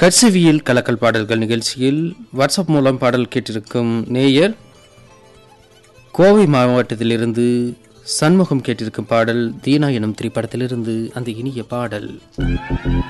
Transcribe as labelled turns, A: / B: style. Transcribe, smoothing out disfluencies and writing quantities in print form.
A: கட்சிவியல் கலக்கல் பாடல்கள் நிகழ்ச்சியில் வாட்ஸ்அப் மூலம் பாடல் கேட்டிருக்கும் நேயர் கோவை மாவட்டத்திலிருந்து சண்முகம் கேட்டிருக்கும் பாடல் தீனா எனும் திரைப்படத்திலிருந்து அந்த இனிய பாடல்.